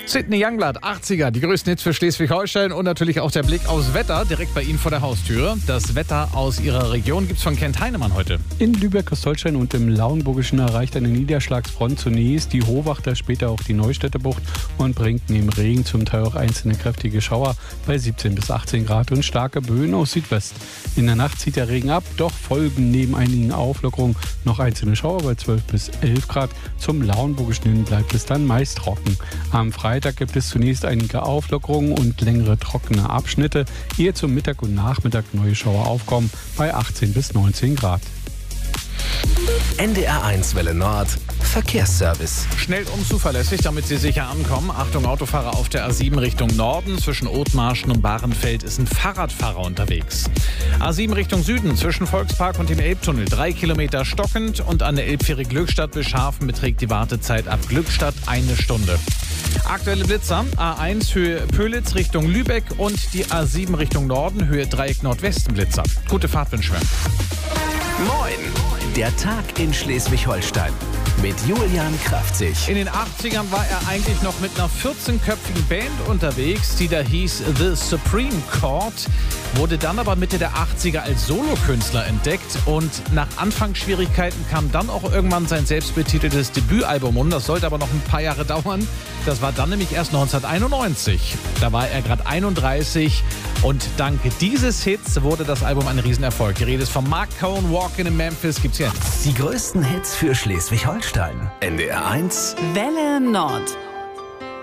Sidney Youngblood, 80er, die größten Hits für Schleswig-Holstein und natürlich auch der Blick aufs Wetter, direkt bei Ihnen vor der Haustüre. Das Wetter aus Ihrer Region gibt's von Kent Heinemann heute. In Lübeck-Ostholstein und im Lauenburgischen erreicht eine Niederschlagsfront zunächst die Hohwachter, später auch die Neustädter Bucht und bringt neben Regen zum Teil auch einzelne kräftige Schauer bei 17 bis 18 Grad und starke Böen aus Südwest. In der Nacht zieht der Regen ab, doch folgen neben einigen Auflockerungen noch einzelne Schauer bei 12 bis 11 Grad. Zum Lauenburgischen hin bleibt es dann meist trocken. Am Freitag gibt es zunächst einige Auflockerungen und längere trockene Abschnitte, ehe zum Mittag und Nachmittag neue Schauer aufkommen bei 18 bis 19 Grad. NDR1 Welle Nord Verkehrsservice. Schnell und zuverlässig, damit Sie sicher ankommen. Achtung, Autofahrer auf der A7 Richtung Norden. Zwischen Othmarschen und Bahrenfeld ist ein Fahrradfahrer unterwegs. A7 Richtung Süden, zwischen Volkspark und dem Elbtunnel. 3 Kilometer stockend und an der Elbfähre Glückstadt bis Scharfen beträgt die Wartezeit ab Glückstadt 1 Stunde. Aktuelle Blitzer, A1 Höhe Pölitz Richtung Lübeck und die A7 Richtung Norden, Höhe Dreieck Nordwesten Blitzer. Gute Fahrt wünschen wir. Moin, der Tag in Schleswig-Holstein mit Julian Kraftzig. In den 80ern war er eigentlich noch mit einer 14-köpfigen Band unterwegs, die da hieß The Supreme Court, wurde dann aber Mitte der 80er als Solokünstler entdeckt und nach Anfangsschwierigkeiten kam dann auch irgendwann sein selbstbetiteltes Debütalbum und das sollte aber noch ein paar Jahre dauern. Das war dann nämlich erst 1991. Da war er gerade 31 und dank dieses Hits wurde das Album ein Riesenerfolg. Die Rede ist von Mark Cohn, Walkin' in Memphis, gibt's jetzt. Die größten Hits für Schleswig-Holstein. NDR1 Welle Nord.